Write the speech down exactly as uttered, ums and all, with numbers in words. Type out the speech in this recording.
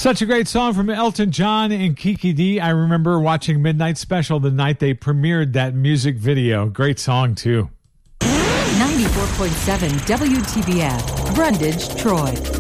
Such a great song from Elton John and Kiki D. I remember watching Midnight Special the night they premiered that music video. Great song, too. ninety-four point seven W T B F, Brundage, Troy.